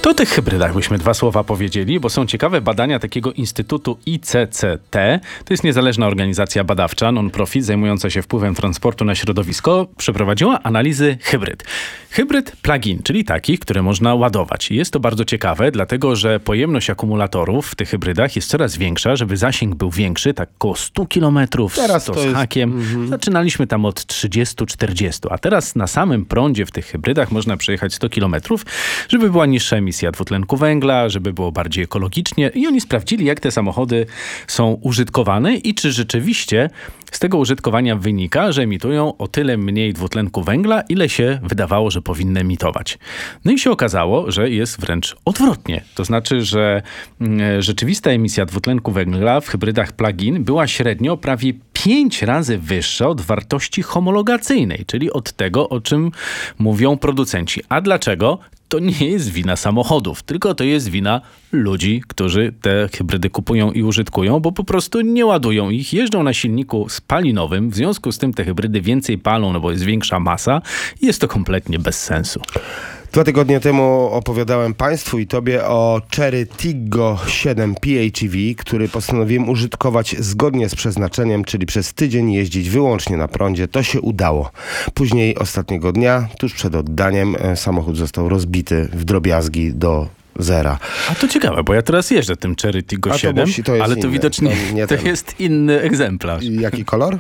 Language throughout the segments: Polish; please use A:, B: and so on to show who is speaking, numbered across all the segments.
A: To o tych hybrydach byśmy dwa słowa powiedzieli, bo są ciekawe badania takiego Instytutu ICCT. To jest niezależna organizacja badawcza, non-profit, zajmująca się wpływem transportu na środowisko. Przeprowadziła analizy hybryd. Hybryd plug-in, czyli takich, które można ładować. Jest to bardzo ciekawe, dlatego że pojemność akumulatorów w tych hybrydach jest coraz większa, żeby zasięg był większy, tak około 100 km, 100 z hakiem. Zaczynaliśmy tam od 30-40, a teraz na samym prądzie w tych hybrydach można przejechać 100 km, żeby była niższa emisja dwutlenku węgla, żeby było bardziej ekologicznie. I oni sprawdzili, jak te samochody są użytkowane i czy rzeczywiście z tego użytkowania wynika, że emitują o tyle mniej dwutlenku węgla, ile się wydawało, że powinny emitować. No i się okazało, że jest wręcz odwrotnie. To znaczy, że rzeczywista emisja dwutlenku węgla w hybrydach plug-in była średnio prawie 5 razy wyższa od wartości homologacyjnej, czyli od tego, o czym mówią producenci. A dlaczego? To nie jest wina samochodów, tylko to jest wina ludzi, którzy te hybrydy kupują i użytkują, bo po prostu nie ładują ich, jeżdżą na silniku spalinowym, w związku z tym te hybrydy więcej palą, no bo jest większa masa i jest to kompletnie bez sensu.
B: 2 tygodnie temu opowiadałem Państwu i Tobie o Chery Tiggo 7 PHEV, który postanowiłem użytkować zgodnie z przeznaczeniem, czyli przez tydzień jeździć wyłącznie na prądzie. To się udało. Później ostatniego dnia, tuż przed oddaniem, samochód został rozbity w drobiazgi do zera.
A: A to ciekawe, bo ja teraz jeżdżę tym Chery Tiggo 7, ale to widocznie to jest inny egzemplarz.
B: Jaki kolor?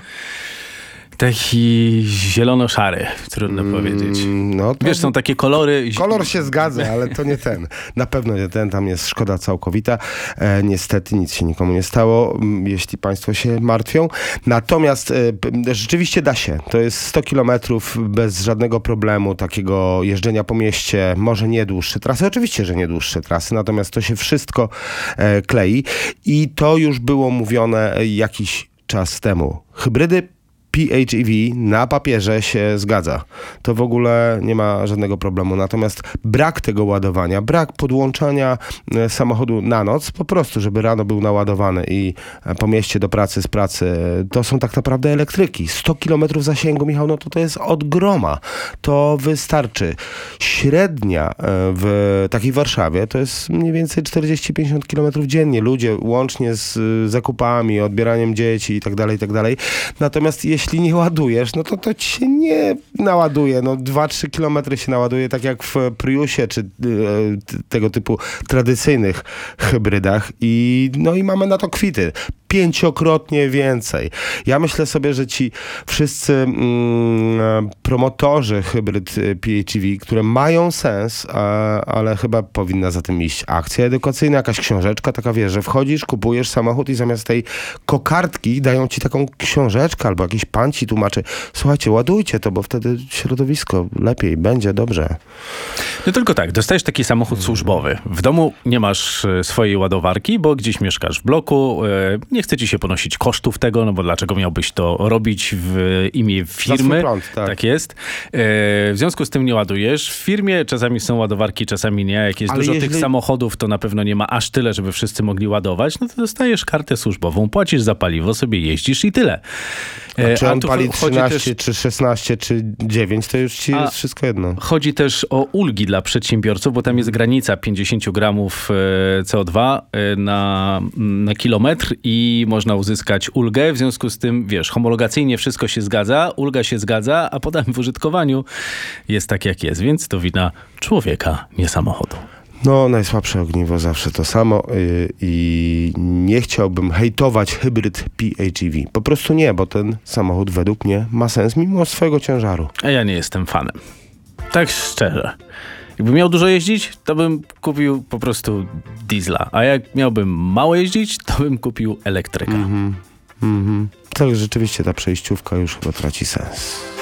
A: Taki zielono-szary, trudno powiedzieć.
B: No to
A: wiesz, są takie kolory...
B: Kolor się zgadza, ale to nie ten. Na pewno nie ten, tam jest szkoda całkowita. Niestety nic się nikomu nie stało, jeśli Państwo się martwią. Natomiast rzeczywiście da się. To jest 100 kilometrów bez żadnego problemu takiego jeżdżenia po mieście. Może nie dłuższe trasy, oczywiście, że nie dłuższe trasy, natomiast to się wszystko klei. I to już było mówione jakiś czas temu. Hybrydy PHEV na papierze się zgadza. To w ogóle nie ma żadnego problemu. Natomiast brak tego ładowania, brak podłączania samochodu na noc, po prostu, żeby rano był naładowany i po mieście do pracy, z pracy, to są tak naprawdę elektryki. 100 km zasięgu, Michał, no to jest od groma. To wystarczy. Średnia w takiej Warszawie to jest mniej więcej 40-50 km dziennie. Ludzie łącznie z zakupami, odbieraniem dzieci i tak dalej. Natomiast jeśli nie ładujesz, no to ci się nie naładuje. No 2-3 kilometry się naładuje, tak jak w Priusie, czy tego typu tradycyjnych hybrydach. I mamy na to kwity. 5-krotnie więcej. Ja myślę sobie, że ci wszyscy promotorzy hybryd PHEV, które mają sens, ale chyba powinna za tym iść akcja edukacyjna, jakaś książeczka, taka wiesz, że wchodzisz, kupujesz samochód i zamiast tej kokardki dają ci taką książeczkę albo jakiś pan ci tłumaczy, słuchajcie, ładujcie to, bo wtedy środowisko lepiej, będzie dobrze.
A: No tylko tak, dostajesz taki samochód służbowy. W domu nie masz swojej ładowarki, bo gdzieś mieszkasz w bloku, nie chce ci się ponosić kosztów tego, no bo dlaczego miałbyś to robić w imię firmy?
B: Prąd, tak.
A: Tak jest. W związku z tym nie ładujesz. W firmie czasami są ładowarki, czasami nie. Jak jest dużo tych samochodów, to na pewno nie ma aż tyle, żeby wszyscy mogli ładować. No to dostajesz kartę służbową, płacisz za paliwo, sobie jeździsz i tyle.
B: A czy on pali 13, czy 16, czy 9, to już ci jest wszystko jedno.
A: Chodzi też o ulgi dla przedsiębiorców, bo tam jest granica 50 gramów CO2 na kilometr i można uzyskać ulgę. W związku z tym, wiesz, homologacyjnie wszystko się zgadza, ulga się zgadza, a potem w użytkowaniu jest tak, jak jest. Więc to wina człowieka, nie samochodu.
B: No, najsłabsze ogniwo zawsze to samo i nie chciałbym hejtować hybryd PHEV. Po prostu nie, bo ten samochód według mnie ma sens mimo swojego ciężaru.
A: A ja nie jestem fanem. Tak szczerze. Jakbym miał dużo jeździć, to bym kupił po prostu diesla. A jak miałbym mało jeździć, to bym kupił elektryka.
B: To rzeczywiście ta przejściówka już chyba traci sens.